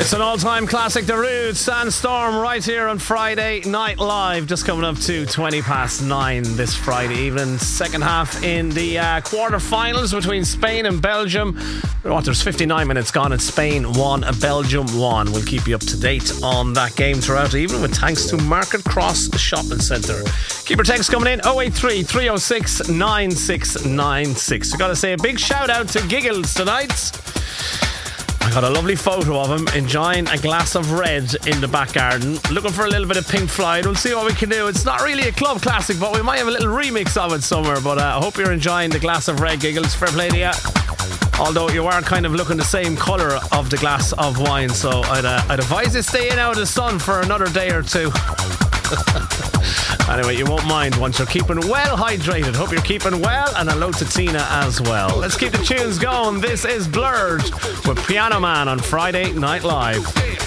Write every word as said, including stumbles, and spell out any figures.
It's an all-time classic, The Roots, Sandstorm, right here on Friday Night Live. Just coming up to twenty past nine this Friday evening. Second half in the uh, quarter-finals between Spain and Belgium. What, there's fifty-nine minutes gone and Spain won, Belgium won. We'll keep you up to date on that game throughout the evening with thanks to Market Cross Shopping Centre. Keep your text coming in, oh eight three, three oh six, nine six nine six. We've got to say a big shout out to Giggles tonight. I got a lovely photo of him enjoying a glass of red in the back garden, looking for a little bit of Pink Floyd. We'll see what we can do. It's not really a club classic, but we might have a little remix of it somewhere. But uh, I hope you're enjoying the glass of red, Giggles. Fair play to you. Although you are kind of looking the same colour of the glass of wine, so I'd, uh, I'd advise you staying out of the sun for another day or two. Anyway, you won't mind once you're keeping well hydrated. Hope you're keeping well, and hello to Tina as well. Let's keep the tunes going. This is Blurred with Piano Man on Friday Night Live.